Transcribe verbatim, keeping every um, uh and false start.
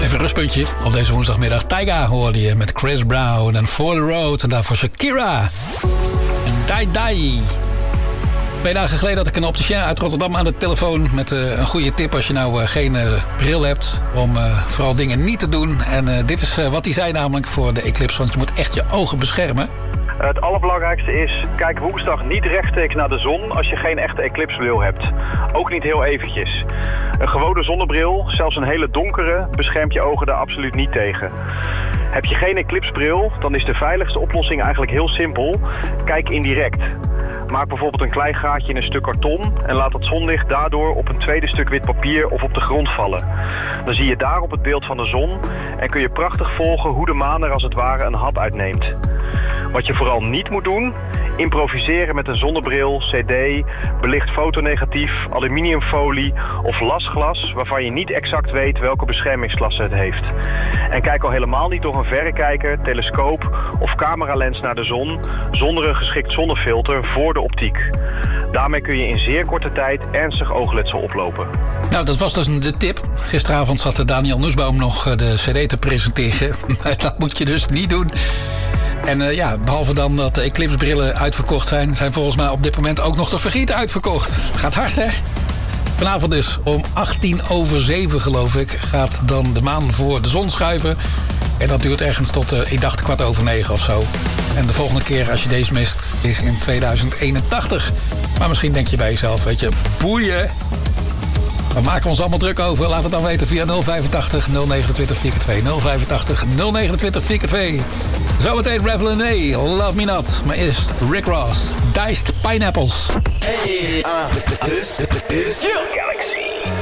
Even een rustpuntje op deze woensdagmiddag. Tyga hoorde je met Chris Brown en For The Road. En daarvoor Shakira. En Die Die. Twee dagen geleden had ik een opticien uit Rotterdam aan de telefoon... met uh, een goede tip als je nou uh, geen uh, bril hebt... om uh, vooral dingen niet te doen. En uh, dit is uh, wat hij zei namelijk voor de eclipse... want je moet echt je ogen beschermen. Het allerbelangrijkste is, kijk woensdag niet rechtstreeks naar de zon als je geen echte eclipsebril hebt. Ook niet heel eventjes. Een gewone zonnebril, zelfs een hele donkere, beschermt je ogen daar absoluut niet tegen. Heb je geen eclipsebril, dan is de veiligste oplossing eigenlijk heel simpel. Kijk indirect. Maak bijvoorbeeld een klein gaatje in een stuk karton en laat het zonlicht daardoor op een tweede stuk wit papier of op de grond vallen. Dan zie je daarop het beeld van de zon en kun je prachtig volgen hoe de maan er als het ware een hap uitneemt. Wat je vooral niet moet doen, improviseren met een zonnebril, cd, belicht fotonegatief, aluminiumfolie of lasglas waarvan je niet exact weet welke beschermingsklasse het heeft. En kijk al helemaal niet door een verrekijker, telescoop of cameralens naar de zon zonder een geschikt zonnefilter voor de optiek. Daarmee kun je in zeer korte tijd ernstig oogletsel oplopen. Nou, dat was dus de tip. Gisteravond zat Daniel Nussbaum nog de cd te presenteren. Maar dat moet je dus niet doen. En uh, ja, behalve dan dat de eclipsebrillen uitverkocht zijn... zijn volgens mij op dit moment ook nog de vergieten uitverkocht. Gaat hard, hè? Vanavond dus om achttien over zeven, geloof ik... gaat dan de maan voor de zon schuiven. En dat duurt ergens tot, uh, ik dacht, kwart over negen of zo. En de volgende keer als je deze mist is in tweeduizend eenentachtig. Maar misschien denk je bij jezelf, weet je, boeien... We maken ons allemaal druk over. Laat het dan weten via nul vijfentachtig nul negenentwintig vier keer twee. nul vijfentachtig nul negenentwintig vier keer twee. Zometeen Revel and A, Love Me Not. Maar eerst Rick Ross, Diced Pineapples. Hey, uh, this is Galaxy.